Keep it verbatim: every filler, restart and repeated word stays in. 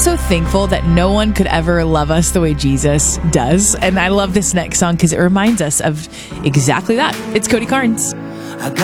so thankful that no one could ever love us the way Jesus does. And I love this next song because it reminds us of exactly that. It's Cody Carnes.